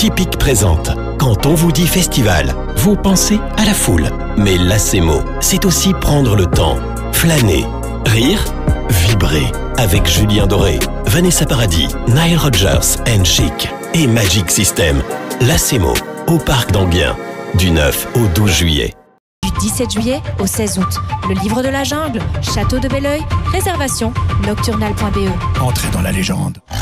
Typique présente. Quand on vous dit festival, vous pensez à la foule. Mais Lacemo, c'est aussi prendre le temps, flâner, rire, vibrer. Avec Julien Doré, Vanessa Paradis, Nile Rodgers and Chic et Magic System. Lacemo, au Parc d'Enghien, du 9 au 12 juillet. Du 17 juillet au 16 août, le livre de la jungle, Château de Belleuil, réservation nocturnale.be. Entrez dans la légende.